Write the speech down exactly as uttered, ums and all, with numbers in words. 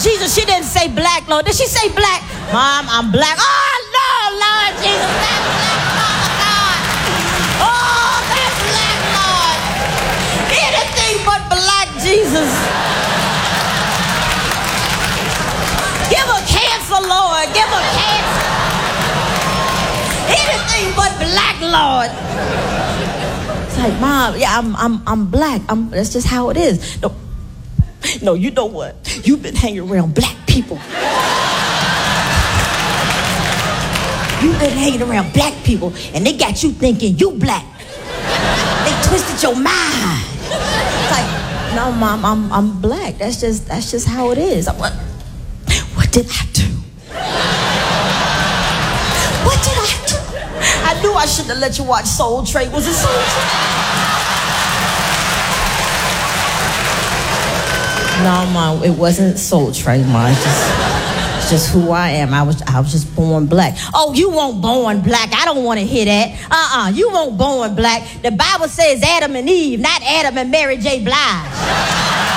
Jesus, she didn't say black, Lord. Did she say black? Mom, I'm black. Oh, no, Lord Jesus, that's black, Father God. Oh, that's black, Lord. Anything but black, Jesus. Give her cancer, Lord. Give her cancer. Anything but black, Lord. It's like, Mom, yeah, I'm, I'm, I'm black. I'm, that's just how it is. No, no, you know what? You've been hanging around black people. You've been hanging around black people, and they got you thinking you black. They twisted your mind. It's like, no, Mom, I'm, I'm black. That's just, that's just how it is. I'm, what, what did I do? What did I do? I knew I shouldn't have let you watch Soul Train. Was it Soul Train? No, Mom, it wasn't Soul Train, Mom. It's just, it's just who I am. I was I was just born black. Oh, you weren't born black. I don't want to hear that. Uh-uh, you weren't born black. The Bible says Adam and Eve, not Adam and Mary J. Blige.